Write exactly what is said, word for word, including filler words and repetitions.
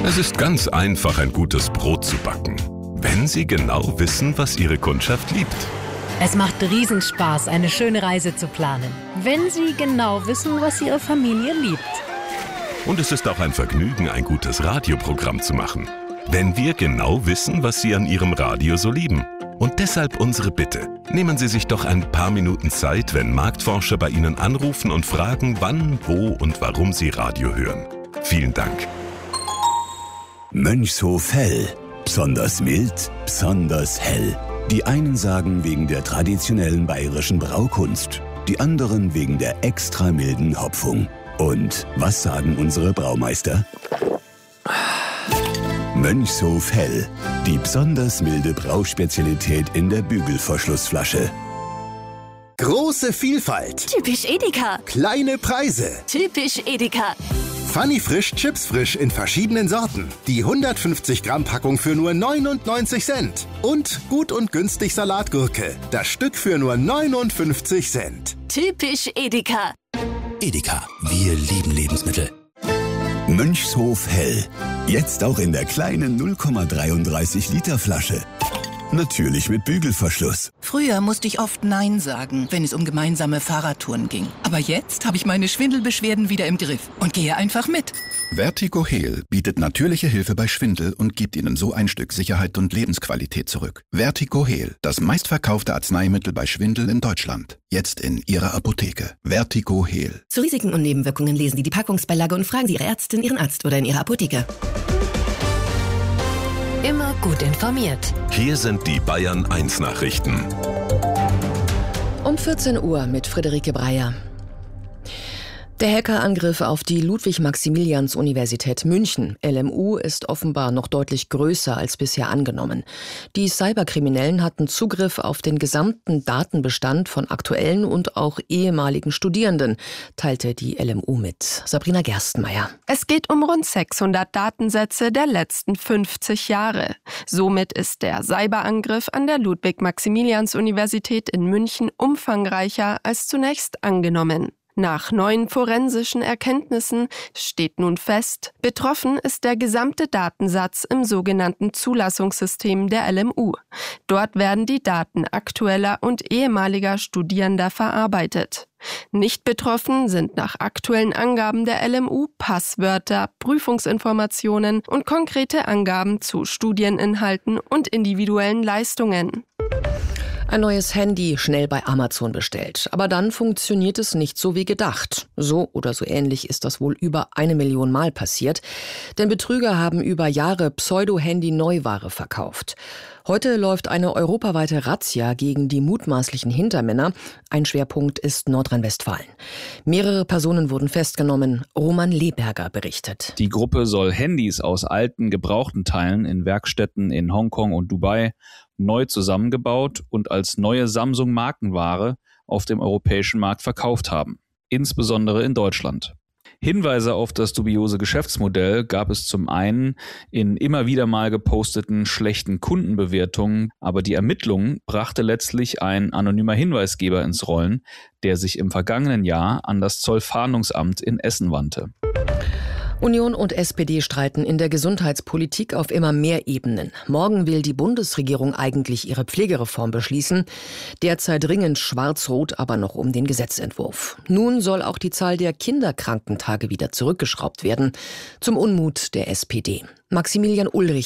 Es ist ganz einfach, ein gutes Brot zu backen, wenn Sie genau wissen, was Ihre Kundschaft liebt. Es macht Riesenspaß, eine schöne Reise zu planen, wenn Sie genau wissen, was Ihre Familie liebt. Und es ist auch ein Vergnügen, ein gutes Radioprogramm zu machen, wenn wir genau wissen, was Sie an Ihrem Radio so lieben. Und deshalb unsere Bitte. Nehmen Sie sich doch ein paar Minuten Zeit, wenn Marktforscher bei Ihnen anrufen und fragen, wann, wo und warum Sie Radio hören. Vielen Dank. Mönchshof Hell. Besonders mild, besonders hell. Die einen sagen wegen der traditionellen bayerischen Braukunst, die anderen wegen der extra milden Hopfung. Und was sagen unsere Braumeister? Mönchshof Hell. Die besonders milde Brauspezialität in der Bügelverschlussflasche. Große Vielfalt. Typisch Edeka. Kleine Preise. Typisch Edeka. Funny Frisch, Chips Frisch in verschiedenen Sorten. Die hundertfünfzig Gramm Packung für nur neunundneunzig Cent. Und gut und günstig Salatgurke. Das Stück für nur neunundfünfzig Cent. Typisch Edeka. Edeka, wir lieben Lebensmittel. Mönchshof Hell. Jetzt auch in der kleinen null Komma dreiunddreißig Liter Flasche. Natürlich mit Bügelverschluss. Früher musste ich oft Nein sagen, wenn es um gemeinsame Fahrradtouren ging. Aber jetzt habe ich meine Schwindelbeschwerden wieder im Griff und gehe einfach mit. Vertigo Heal bietet natürliche Hilfe bei Schwindel und gibt Ihnen so ein Stück Sicherheit und Lebensqualität zurück. Vertigo Heal, das meistverkaufte Arzneimittel bei Schwindel in Deutschland. Jetzt in Ihrer Apotheke. Vertigo Heal. Zu Risiken und Nebenwirkungen lesen Sie die Packungsbeilage und fragen Sie Ihre Ärztin, Ihren Arzt oder in Ihrer Apotheke. Immer gut informiert. Hier sind die Bayern eins Nachrichten. Um vierzehn Uhr mit Friederike Breyer. Der Hackerangriff auf die Ludwig-Maximilians-Universität München, L M U, ist offenbar noch deutlich größer als bisher angenommen. Die Cyberkriminellen hatten Zugriff auf den gesamten Datenbestand von aktuellen und auch ehemaligen Studierenden, teilte die L M U mit. Sabrina Gerstenmeier. Es geht um rund sechshundert Datensätze der letzten fünfzig Jahre. Somit ist der Cyberangriff an der Ludwig-Maximilians-Universität in München umfangreicher als zunächst angenommen. Nach neuen forensischen Erkenntnissen steht nun fest, betroffen ist der gesamte Datensatz im sogenannten Zulassungssystem der L M U. Dort werden die Daten aktueller und ehemaliger Studierender verarbeitet. Nicht betroffen sind nach aktuellen Angaben der L M U Passwörter, Prüfungsinformationen und konkrete Angaben zu Studieninhalten und individuellen Leistungen. Ein neues Handy schnell bei Amazon bestellt. Aber dann funktioniert es nicht so wie gedacht. So oder so ähnlich ist das wohl über eine Million Mal passiert. Denn Betrüger haben über Jahre Pseudo-Handy-Neuware verkauft. Heute läuft eine europaweite Razzia gegen die mutmaßlichen Hintermänner. Ein Schwerpunkt ist Nordrhein-Westfalen. Mehrere Personen wurden festgenommen. Roman Leberger berichtet. Die Gruppe soll Handys aus alten, gebrauchten Teilen in Werkstätten in Hongkong und Dubai neu zusammengebaut und als neue Samsung-Markenware auf dem europäischen Markt verkauft haben, insbesondere in Deutschland. Hinweise auf das dubiose Geschäftsmodell gab es zum einen in immer wieder mal geposteten schlechten Kundenbewertungen, aber die Ermittlungen brachte letztlich ein anonymer Hinweisgeber ins Rollen, der sich im vergangenen Jahr an das Zollfahndungsamt in Essen wandte. Union und S P D streiten in der Gesundheitspolitik auf immer mehr Ebenen. Morgen will die Bundesregierung eigentlich ihre Pflegereform beschließen. Derzeit ringend Schwarz-Rot aber noch um den Gesetzentwurf. Nun soll auch die Zahl der Kinderkrankentage wieder zurückgeschraubt werden, zum Unmut der S P D. Maximilian Ulrich